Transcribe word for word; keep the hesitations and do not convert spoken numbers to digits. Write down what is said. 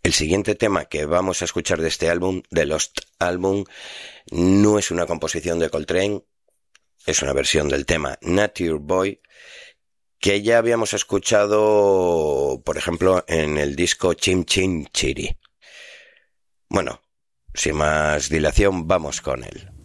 El siguiente tema que vamos a escuchar de este álbum, The Lost Album, no es una composición de Coltrane, es una versión del tema Nature Boy, que ya habíamos escuchado, por ejemplo, en el disco Chim Chim Chiri. Bueno, sin más dilación, vamos con él.